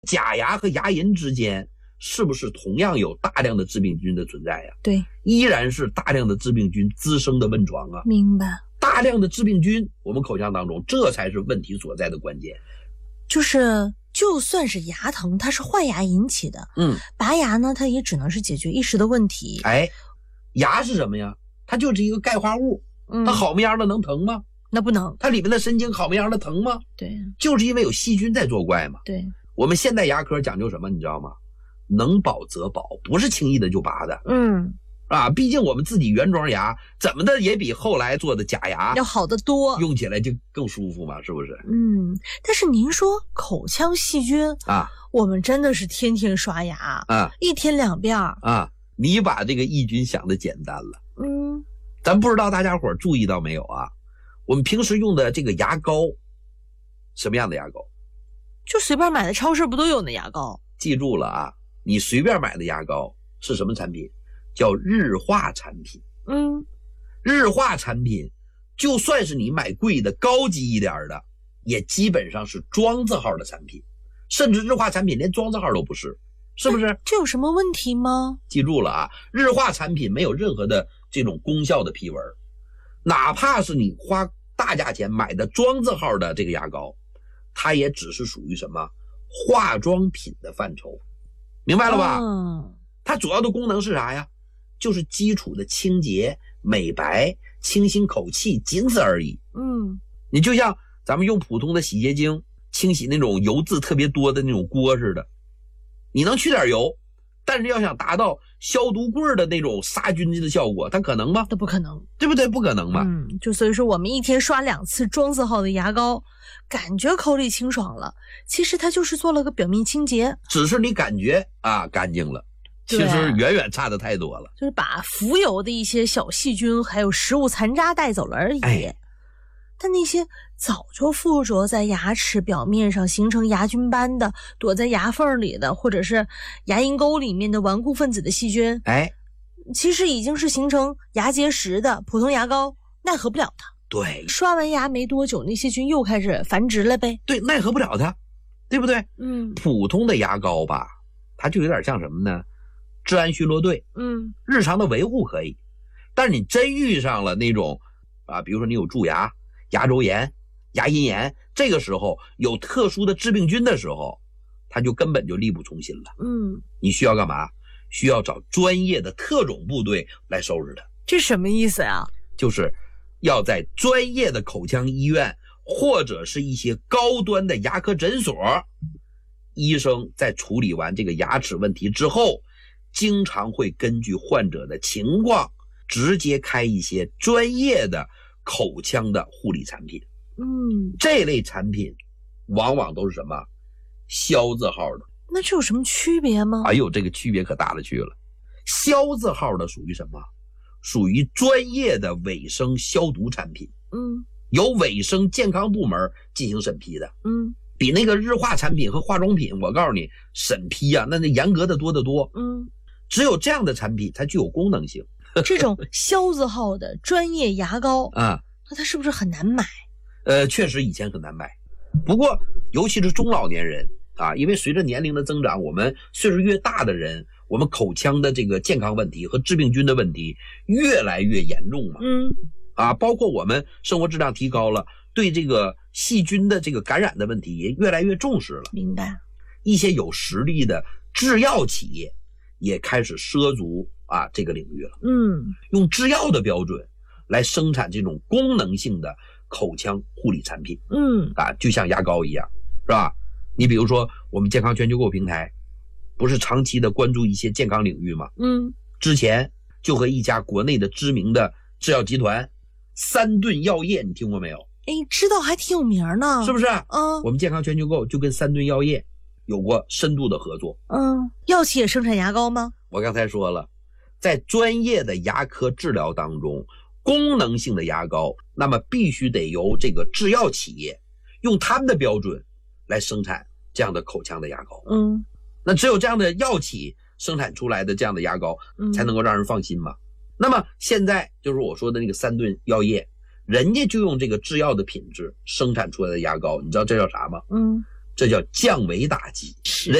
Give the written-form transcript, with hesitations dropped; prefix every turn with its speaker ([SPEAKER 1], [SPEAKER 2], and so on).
[SPEAKER 1] 假牙和牙龈之间是不是同样有大量的致病菌的存在呀？
[SPEAKER 2] 对，
[SPEAKER 1] 依然是大量的致病菌滋生的温床啊。
[SPEAKER 2] 明白。
[SPEAKER 1] 大量的致病菌，我们口腔当中，这才是问题所在的关键。
[SPEAKER 2] 就算是牙疼，它是坏牙引起的，拔牙呢，它也只能是解决一时的问题。
[SPEAKER 1] 牙是什么呀？它就是一个钙化物，它好么样的能疼吗？
[SPEAKER 2] 那不能。
[SPEAKER 1] 它里面的神经好么样的疼吗？
[SPEAKER 2] 对，
[SPEAKER 1] 就是因为有细菌在作怪嘛。
[SPEAKER 2] 对，
[SPEAKER 1] 我们现代牙科讲究什么，你知道吗？能保则保，不是轻易的就拔的。毕竟我们自己原装牙怎么的也比后来做的假牙
[SPEAKER 2] 要好得多，
[SPEAKER 1] 用起来就更舒服嘛，是不是？
[SPEAKER 2] 但是您说口腔细菌我们真的是天天刷牙1天2遍
[SPEAKER 1] 你把这个抑菌想的简单了。咱不知道大家伙注意到没有啊？我们平时用的这个牙膏，什么样的牙膏？
[SPEAKER 2] 就随便买的超市不都有那牙膏？
[SPEAKER 1] 记住了啊，你随便买的牙膏是什么产品？叫日化产品。日化产品就算是你买贵的高级一点的，也基本上是庄字号的产品，甚至日化产品连庄字号都不是，是不是？
[SPEAKER 2] 这有什么问题吗？
[SPEAKER 1] 记住了啊，日化产品没有任何的这种功效的批文，哪怕是你花大价钱买的庄字号的这个牙膏，它也只是属于什么化妆品的范畴，明白了吧？它主要的功能是啥呀？就是基础的清洁、美白、清新口气，仅此而已。你就像咱们用普通的洗洁精清洗那种油渍特别多的那种锅似的，你能去点油，但是要想达到消毒柜的那种杀菌的效果，它可能吗？
[SPEAKER 2] 那不可能，
[SPEAKER 1] 对不对？不可能嘛。
[SPEAKER 2] 就所以说我们1天刷2次庄字号的牙膏，感觉口里清爽了，其实它就是做了个表面清洁，只
[SPEAKER 1] 是你感觉干净了，其实远远差的太多了，
[SPEAKER 2] 就是把浮游的一些小细菌还有食物残渣带走了而已。但那些早就附着在牙齿表面上形成牙菌斑的，躲在牙缝里的，或者是牙龈沟里面的顽固分子的细菌，其实已经是形成牙结石的，普通牙膏奈何不了它。
[SPEAKER 1] 对，
[SPEAKER 2] 刷完牙没多久，那些菌又开始繁殖了呗。
[SPEAKER 1] 对，奈何不了它，对不对？普通的牙膏吧，它就有点像什么呢？治安巡逻队，日常的维护可以，但是你真遇上了那种比如说你有蛀牙、牙周炎、牙龈炎，这个时候有特殊的致病菌的时候，它就根本就力不从心了。你需要干嘛？需要找专业的特种部队来收拾它。
[SPEAKER 2] 这什么意思啊？
[SPEAKER 1] 就是要在专业的口腔医院或者是一些高端的牙科诊所，医生在处理完这个牙齿问题之后，经常会根据患者的情况直接开一些专业的口腔的护理产品。这类产品往往都是什么消字号的。
[SPEAKER 2] 那这有什么区别吗？
[SPEAKER 1] 这个区别可大了去了。消字号的属于什么？属于专业的卫生消毒产品，由卫生健康部门进行审批的，比那个日化产品和化妆品，我告诉你审批那严格的多得多。只有这样的产品才具有功能性。
[SPEAKER 2] 这种消字号的专业牙膏那它是不是很难买？
[SPEAKER 1] 确实以前很难买，不过尤其是中老年人因为随着年龄的增长，我们岁数越大的人，我们口腔的这个健康问题和致病菌的问题越来越严重嘛。包括我们生活质量提高了，对这个细菌的这个感染的问题也越来越重视了。
[SPEAKER 2] 明白。
[SPEAKER 1] 一些有实力的制药企业也开始涉足这个领域了。用制药的标准来生产这种功能性的口腔护理产品。就像牙膏一样，是吧？你比如说我们健康全球购平台不是长期的关注一些健康领域吗？之前就和一家国内的知名的制药集团三顿药业，你听过没有？
[SPEAKER 2] 知道，还挺有名呢，
[SPEAKER 1] 是不是？我们健康全球购就跟三顿药业有过深度的合作。
[SPEAKER 2] 药企也生产牙膏吗？
[SPEAKER 1] 我刚才说了，在专业的牙科治疗当中，功能性的牙膏那么必须得由这个制药企业用他们的标准来生产这样的口腔的牙膏。那只有这样的药企生产出来的这样的牙膏才能够让人放心嘛。那么现在就是我说的那个三顿药业，人家就用这个制药的品质生产出来的牙膏，你知道这叫啥吗？这叫降维打击。